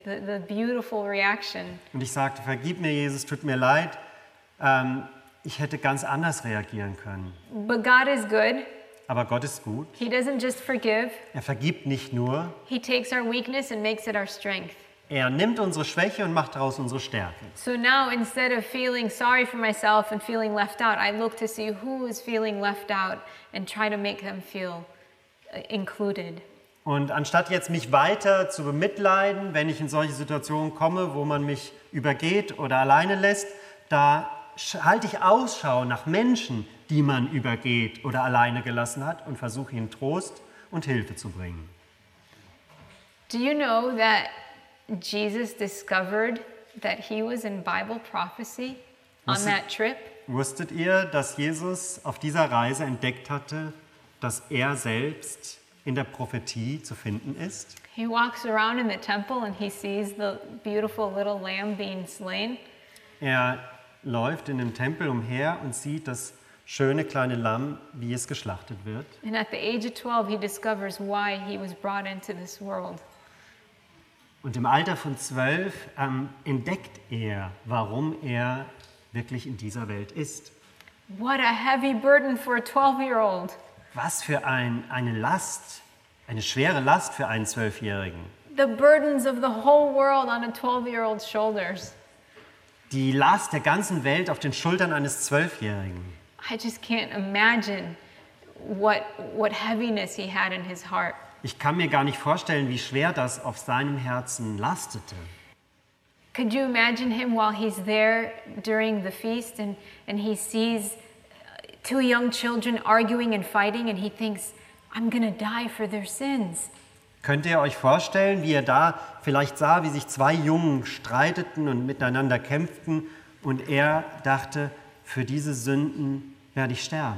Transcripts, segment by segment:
the beautiful reaction. Und ich sagte, vergib mir, Jesus, tut mir leid. Ich hätte ganz anders reagieren können. But God is good. Aber Gott ist gut. He doesn't just forgive. Er vergibt nicht nur. He takes our weakness and makes it our strength. Er nimmt unsere Schwäche und macht daraus unsere Stärke. So now, instead of feeling sorry for myself and feeling left out, I look to see who is feeling left out and try to make them feel included. Und anstatt jetzt mich weiter zu bemitleiden, wenn ich in solche Situationen komme, wo man mich übergeht oder alleine lässt, da halte ich Ausschau nach Menschen, die man übergeht oder alleine gelassen hat und versuche ihnen Trost und Hilfe zu bringen. Do you know that Jesus discovered that he was in Bible prophecy on that trip? Wusstet ihr, dass Jesus auf dieser Reise entdeckt hatte, dass er selbst in der Prophetie zu finden ist? He walks around in the temple and he sees the beautiful little lamb being slain. Er läuft in dem Tempel umher und sieht das schöne kleine Lamm, wie es geschlachtet wird. And at the age of 12, he discovers why he was brought into this world. Und im Alter von 12 entdeckt er, warum er wirklich in dieser Welt ist. What a heavy burden for a 12-year-old. Was für eine Last, eine schwere Last für einen 12-Jährigen. The burdens of the whole world on a 12-year-old's shoulders. Die Last der ganzen Welt auf den Schultern eines 12-Jährigen. I just can't imagine what heaviness he had in his heart. Ich kann mir gar nicht vorstellen, wie schwer das auf seinem Herzen lastete. Could you imagine him while he's there during the feast and he sees two young children arguing and fighting and he thinks, I'm going to die for their sins. Könnt ihr euch vorstellen, wie er da vielleicht sah, wie sich zwei Jungen streiteten und miteinander kämpften und er dachte, für diese Sünden werde ich sterben.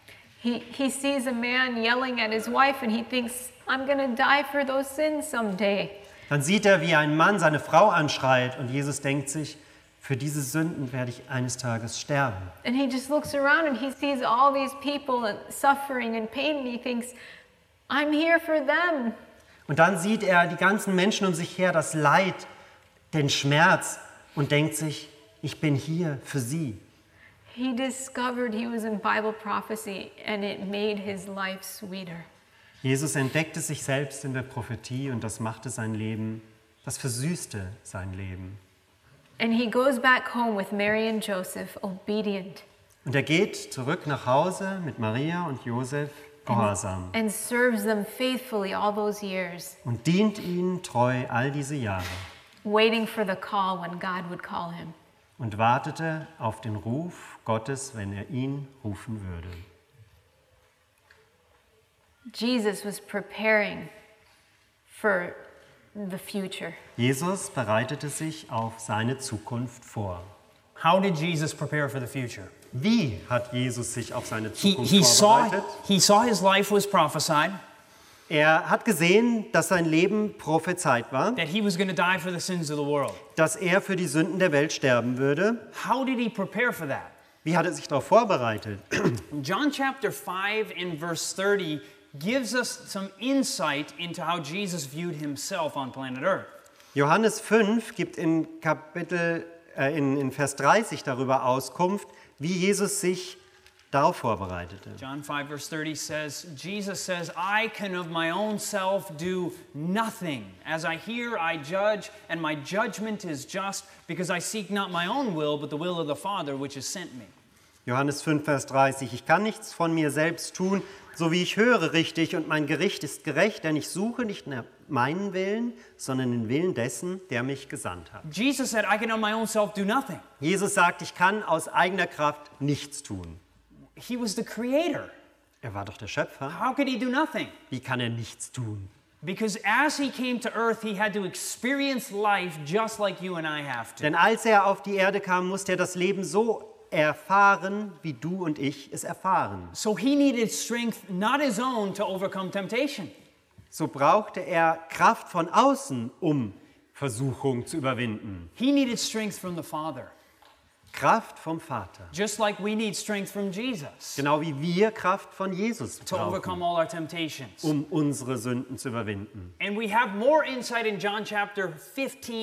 He sees a man yelling at his wife and he thinks, I'm going to die for those sins someday. Dann sieht er, wie ein Mann seine Frau anschreit und Jesus denkt sich, für diese Sünden werde ich eines Tages sterben. And he just looks around and he sees all these people suffering and pain and he thinks, I'm here for them. Und dann sieht er die ganzen Menschen um sich her, das Leid, den Schmerz und denkt sich, ich bin hier für sie. He discovered he was in Bible prophecy and it made his life sweeter. Jesus entdeckte sich selbst in der Prophetie und das machte sein Leben, das versüßte sein Leben. And he goes back home with Mary and Joseph, obedient. Und er geht zurück nach Hause mit Maria und Josef, gehorsam. And serves them faithfully all those years, Und dient ihnen treu all diese Jahre. waiting for the call when God would call him. Und wartete auf den Ruf Gottes, wenn er ihn rufen würde. Jesus was preparing for the future. Jesus bereitete sich auf seine Zukunft vor. How did Jesus prepare for the future? Wie hat Jesus sich auf seine Zukunft He vorbereitet? saw his life was prophesied, Er hat gesehen, dass sein Leben prophezeit war, that he was going to die for the sins of the world. dass er für die Sünden der Welt sterben würde. How did he prepare for that? Wie hat er sich darauf vorbereitet? John chapter 5 and verse 30 gives us some insight into how Jesus viewed himself on planet Earth. Johannes 5 gibt in Vers 30 darüber Auskunft, wie Jesus sich darauf vorbereitete. John 5 verse 30 says, Jesus says, I can of my own self do nothing. As I hear, I judge, and my judgment is just, because I seek not my own will, but the will of the Father which has sent me. Johannes 5, Vers 30. Ich kann nichts von mir selbst tun, so wie ich höre richtig, und mein Gericht ist gerecht, denn ich suche nicht nach meinen Willen, sondern den Willen dessen, der mich gesandt hat. Jesus said, I can of my own self do nothing. Jesus sagt, ich kann aus eigener Kraft nichts tun. He was the creator. Er war doch der Schöpfer. How could he do nothing? Wie kann er nichts tun? Because as he came to earth, he had to experience life just like you and I have to. Denn als er auf die Erde kam, musste er das Leben so erfahren, wie du und ich es erfahren. So he needed strength, not his own, to overcome temptation. So brauchte er Kraft von außen, um Versuchung zu überwinden. He needed strength from the Father. Kraft vom Vater. Just like we need strength from Jesus Genau wie wir Kraft von Jesus to overcome brauchen, all our temptations. um unsere Sünden zu überwinden. And we have more insight in John chapter 15